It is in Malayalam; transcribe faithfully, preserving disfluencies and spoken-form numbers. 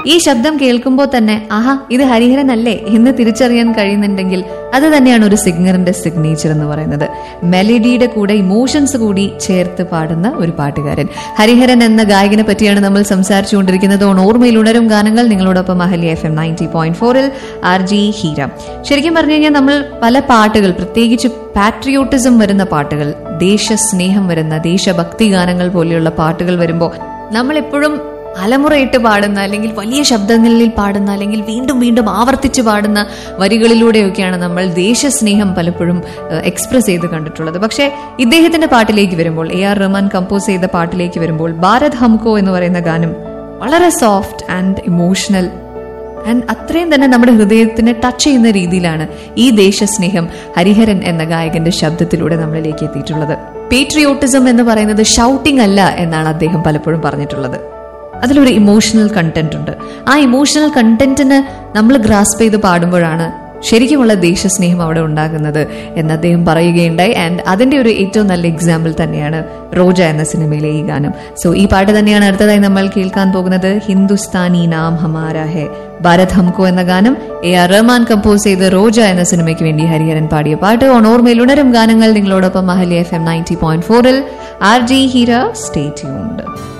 ഈ ശബ്ദം കേൾക്കുമ്പോൾ തന്നെ ആഹാ ഇത് ഹരിഹരൻ അല്ലേ എന്ന് തിരിച്ചറിയാൻ കഴിയുന്നുണ്ടെങ്കിൽ അത് തന്നെയാണ് ഒരു സിംഗറിന്റെ സിഗ്നേച്ചർ എന്ന് പറയുന്നത്. മെലഡിയുടെ കൂടെ ഇമോഷൻസ് കൂടി ചേർത്ത് പാടുന്ന ഒരു പാട്ടുകാരൻ. ഹരിഹരൻ എന്ന ഗായകനെ പറ്റിയാണ് നമ്മൾ സംസാരിച്ചുകൊണ്ടിരിക്കുന്നത്. ഓൺ ഓർമ്മയിൽ ഉണരും ഗാനങ്ങൾ. നിങ്ങളോടൊപ്പം Ahalya F M ninety point ഫോറിൽ ആർ ജി ഹീര. ശരിക്കും പറഞ്ഞു കഴിഞ്ഞാൽ നമ്മൾ പല പാട്ടുകൾ, പ്രത്യേകിച്ച് പാട്രിയോട്ടിസം വരുന്ന പാട്ടുകൾ, ദേശസ്നേഹം വരുന്ന ദേശഭക്തി ഗാനങ്ങൾ പോലെയുള്ള പാട്ടുകൾ വരുമ്പോൾ നമ്മൾ എപ്പോഴും അലമുറയിട്ട് പാടുന്ന, അല്ലെങ്കിൽ വലിയ ശബ്ദങ്ങളിൽ പാടുന്ന, അല്ലെങ്കിൽ വീണ്ടും വീണ്ടും ആവർത്തിച്ച് പാടുന്ന വരികളിലൂടെയൊക്കെയാണ് നമ്മൾ ദേശസ്നേഹം പലപ്പോഴും എക്സ്പ്രസ് ചെയ്ത് കണ്ടിട്ടുള്ളത്. പക്ഷേ ഇദ്ദേഹത്തിന്റെ പാട്ടിലേക്ക് വരുമ്പോൾ, എ ആർ റഹ്മാൻ കമ്പോസ് ചെയ്ത പാട്ടിലേക്ക് വരുമ്പോൾ, ഭാരത് ഹംകോ എന്ന് പറയുന്ന ഗാനം വളരെ സോഫ്റ്റ് ആൻഡ് ഇമോഷണൽ ആൻഡ് അത്രയും തന്നെ നമ്മുടെ ഹൃദയത്തിനെ ടച്ച് ചെയ്യുന്ന രീതിയിലാണ് ഈ ദേശസ്നേഹം ഹരിഹരൻ എന്ന ഗായകന്റെ ശബ്ദത്തിലൂടെ നമ്മളിലേക്ക് എത്തിയിട്ടുള്ളത്. പേട്രിയോട്ടിസം എന്ന് പറയുന്നത് ഷൗട്ടിംഗ് അല്ല എന്നാണ് അദ്ദേഹം പലപ്പോഴും പറഞ്ഞിട്ടുള്ളത്. അതിലൊരു ഇമോഷണൽ കണ്ടന്റ് ഉണ്ട്. ആ ഇമോഷണൽ കണ്ടന്റിന് നമ്മൾ ഗ്രാസ്പ് ചെയ്ത് പാടുമ്പോഴാണ് ശരിക്കുമുള്ള ദേശസ്നേഹം അവിടെ ഉണ്ടാകുന്നത് എന്ന് അദ്ദേഹം പറയുകയുണ്ടായി. ആൻഡ് അതിന്റെ ഒരു ഏറ്റവും നല്ല എക്സാമ്പിൾ തന്നെയാണ് റോജ എന്ന സിനിമയിലെ ഈ ഗാനം. സോ ഈ പാട്ട് തന്നെയാണ് അടുത്തതായി നമ്മൾ കേൾക്കാൻ പോകുന്നത്. ഹിന്ദുസ്ഥാനി നാം ഹമാര ഹെ, ഭാരത് ഹംകോ എന്ന ഗാനം എ ആർ റഹ്മാൻ കമ്പോസ് ചെയ്ത് റോജ എന്ന സിനിമയ്ക്ക് വേണ്ടി ഹരിഹരൻ പാടിയ പാട്ട്. ഓൺ ഓർമ്മയിൽ ഉണരും ഗാനങ്ങൾ. നിങ്ങളോടൊപ്പം Ahalya F M ninety point ഫോറിൽ R G Heera. Stay tuned.